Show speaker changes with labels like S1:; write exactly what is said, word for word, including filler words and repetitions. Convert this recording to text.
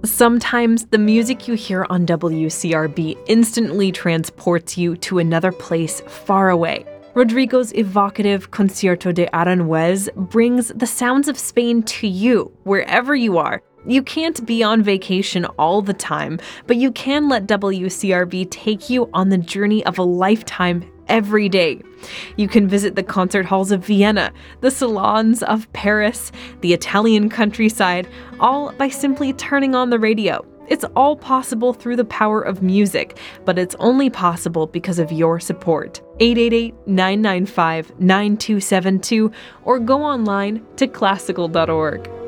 S1: Sometimes the music you hear on W C R B instantly transports you to another place far away. Rodrigo's evocative Concierto de Aranjuez brings the sounds of Spain to you, wherever you are. You can't be on vacation all the time, but you can let W C R B take you on the journey of a lifetime every day. You can visit the concert halls of Vienna, the salons of Paris, the Italian countryside, all by simply turning on the radio. It's all possible through the power of music, but it's only possible because of your support. eight eight eight, nine nine five, nine two seven two or go online to classical dot org.